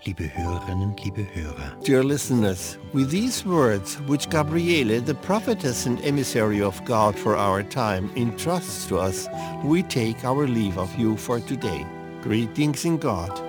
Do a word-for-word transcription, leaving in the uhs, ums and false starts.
liebe Hörerinnen, liebe Hörer. Dear listeners, with these words, which Gabriele, the prophetess and emissary of God for our time, entrusts to us, we take our leave of you for today. Greetings in God.